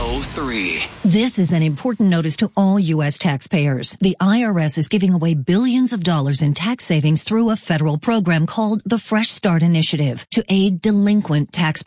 103. This is an important notice to all U.S. taxpayers. The IRS is giving away billions of dollars in tax savings through a federal program called the Fresh Start Initiative to aid delinquent taxpayers.